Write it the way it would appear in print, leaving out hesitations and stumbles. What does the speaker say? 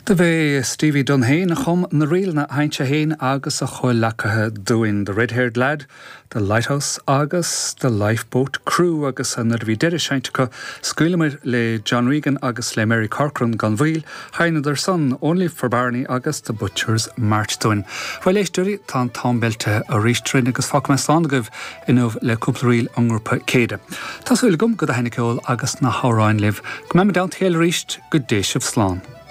De bheith Stevie Dunhain a chum na riil na haintse hain agus a chuil lacathe dúin the red-haired lad, the lighthouse agus the lifeboat crew agus an bhí deidir seinte scuilimir le John Regan agus le Mary Corcoran gan bhil, hain their son Only for Barney agus the butcher's march doin. Weil éisdúirí tá Tom Belte a rístrin agus fác me slánagah inmh le cúpla riil angrúpa céide. Tásúil gom go a haine ceol agus na háráin liv, go me down héal ríst go déisih slán.